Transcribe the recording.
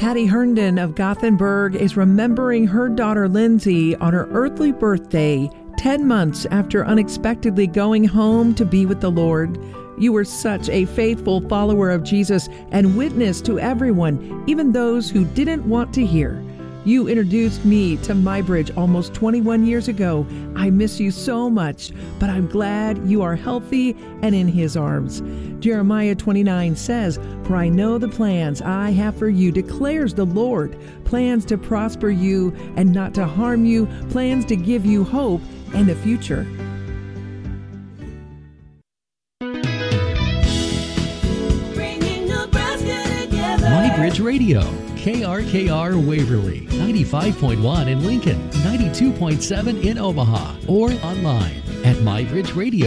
Patty Herndon of Gothenburg is remembering her daughter Lindsay on her earthly birthday, 10 months after unexpectedly going home to be with the Lord. You were such a faithful follower of Jesus and witness to everyone, even those who didn't want to hear. You introduced me to MyBridge almost 21 years ago. I miss you so much, but I'm glad you are healthy and in His arms. Jeremiah 29 says, "For I know the plans I have for you, declares the Lord, plans to prosper you and not to harm you, plans to give you hope and a future." MyBridge Radio, KRKR Waverly, 95.1 in Lincoln, 92.7 in Omaha, or online at MyBridge Radio.